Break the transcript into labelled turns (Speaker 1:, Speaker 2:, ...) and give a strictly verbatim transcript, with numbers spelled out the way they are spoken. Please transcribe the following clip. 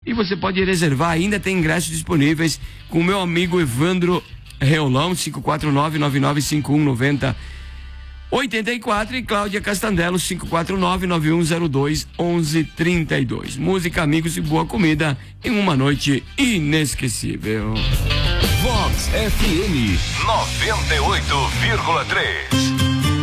Speaker 1: e você pode reservar, ainda tem ingressos disponíveis com o meu amigo Evandro Reolão, cinco quatro nove, nove nove cinco um, nove zero oito quatro, e Cláudia Castandello, cinco quatro nove, nove um zero dois, onze trinta e dois. Música, amigos e boa comida em uma noite inesquecível.
Speaker 2: Vox F M noventa e oito vírgula três.